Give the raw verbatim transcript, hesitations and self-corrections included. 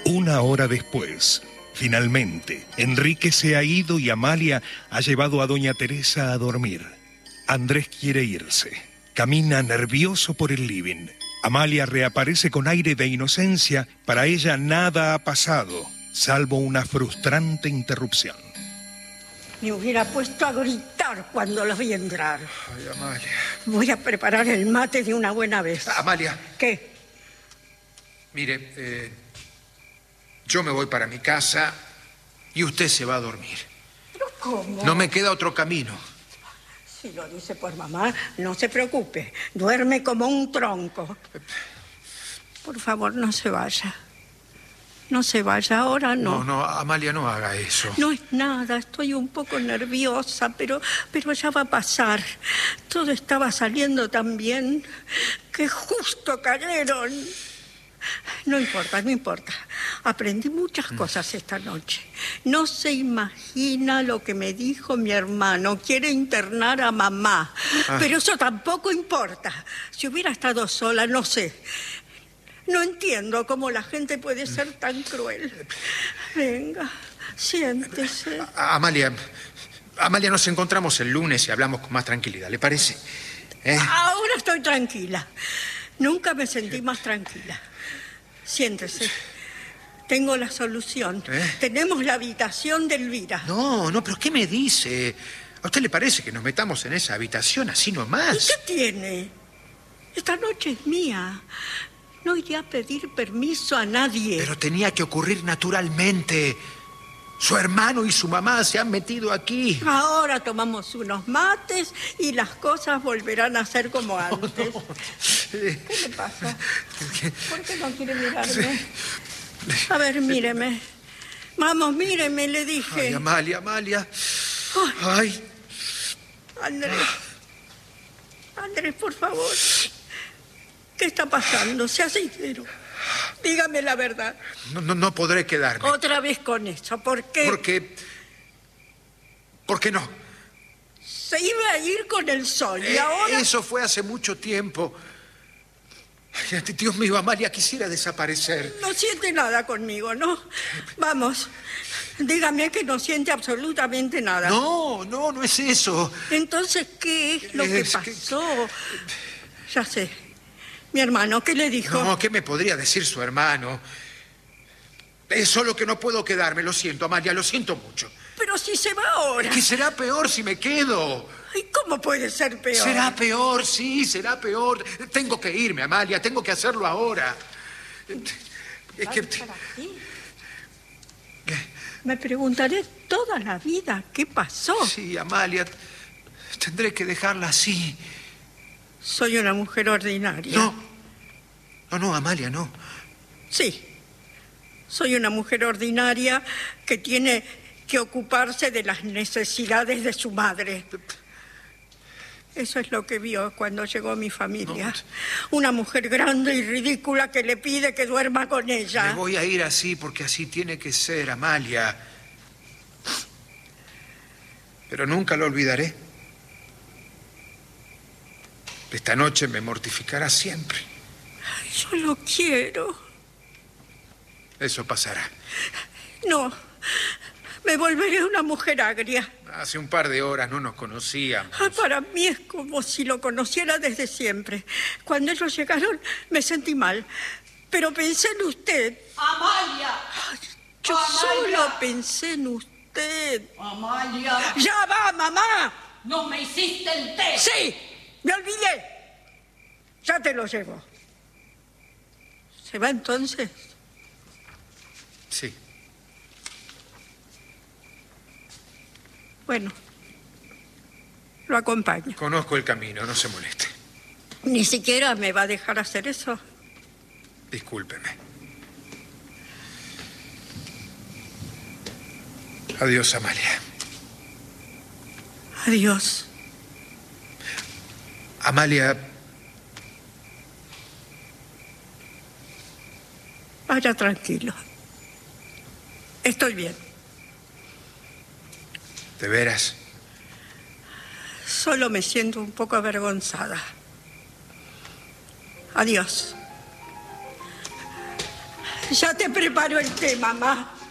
Una hora después, finalmente, Enrique se ha ido y Amalia ha llevado a doña Teresa a dormir. Andrés quiere irse. Camina nervioso por el living. Amalia reaparece con aire de inocencia. Para ella nada ha pasado, salvo una frustrante interrupción. Me hubiera puesto a gritar cuando los vi entrar. Ay, Amalia. Voy a preparar el mate de una buena vez. Amalia. ¿Qué? Mire, eh, yo me voy para mi casa y usted se va a dormir. ¿Pero cómo? No me queda otro camino. Si lo dice por mamá, no se preocupe. Duerme como un tronco. Por favor, no se vaya. No se vaya ahora, no. No, no, Amalia, no haga eso. No es nada, estoy un poco nerviosa, pero, pero ya va a pasar. Todo estaba saliendo tan bien que justo cayeron. No importa, no importa. Aprendí muchas cosas esta noche. No se imagina lo que me dijo mi hermano. Quiere internar a mamá. Ah. Pero eso tampoco importa. Si hubiera estado sola, no sé. No entiendo cómo la gente puede ser tan cruel. Venga, siéntese. Amalia, Amalia, nos encontramos el lunes y hablamos con más tranquilidad, ¿le parece? ¿Eh? Ahora estoy tranquila. Nunca me sentí más tranquila. Siéntese. Tengo la solución. ¿Eh? Tenemos la habitación de Elvira. No, no, pero ¿qué me dice? ¿A usted le parece que nos metamos en esa habitación así nomás? ¿Y qué tiene? Esta noche es mía. No iré a pedir permiso a nadie. Pero tenía que ocurrir naturalmente. Su hermano y su mamá se han metido aquí. Ahora tomamos unos mates y las cosas volverán a ser como antes. No, no. ¿Qué le pasa? ¿Por qué no quiere mirarme? A ver, míreme. Vamos, míreme, le dije. Ay, Amalia, Amalia. Ay. Ay. Andrés. Andrés, por favor. ¿Qué está pasando? Sea sincero. Dígame la verdad. No, no, no podré quedarme. Otra vez con eso. ¿Por qué? Porque... ¿Por qué no? Se iba a ir con el sol y eh, ahora... Eso fue hace mucho tiempo. Ay, Dios mío, Amalia, quisiera desaparecer. No siente nada conmigo, ¿no? Vamos, dígame que no siente absolutamente nada. No, no, no es eso. Entonces, ¿qué es lo es que pasó? Que... Ya sé. Mi hermano, ¿qué le dijo? No, ¿qué me podría decir su hermano? Es solo que no puedo quedarme, lo siento, Amalia, lo siento mucho. Pero si se va ahora. Es que será peor si me quedo. ¿Y cómo puede ser peor? Será peor, sí, será peor. Tengo que irme, Amalia, tengo que hacerlo ahora. Es que... ¿Qué? Me preguntaré toda la vida qué pasó. Sí, Amalia, tendré que dejarla así. Soy una mujer ordinaria. No, no, no, Amalia, no. Sí, soy una mujer ordinaria que tiene que ocuparse de las necesidades de su madre. Eso es lo que vio cuando llegó mi familia. No. Una mujer grande y ridícula que le pide que duerma con ella. Me voy a ir así porque así tiene que ser, Amalia. Pero nunca lo olvidaré. Esta noche me mortificará siempre. Yo lo quiero. Eso pasará. No, me volveré una mujer agria. Hace un par de horas no nos conocíamos. Ah, para mí es como si lo conociera desde siempre. Cuando ellos llegaron me sentí mal, pero pensé en usted. ¡Amalia! Yo Amalia. solo pensé en usted. ¡Amalia! ¡Ya va, mamá! ¡No me hiciste el té! ¡Sí! ¡Me olvidé! Ya te lo llevo. ¿Se va entonces? Sí. Bueno, lo acompaño. Conozco el camino, no se moleste. ¿Ni siquiera me va a dejar hacer eso? Discúlpeme. Adiós, Amalia. Adiós. Amalia... Vaya tranquilo. Estoy bien. ¿De veras? Solo me siento un poco avergonzada. Adiós. Ya te preparo el té, mamá.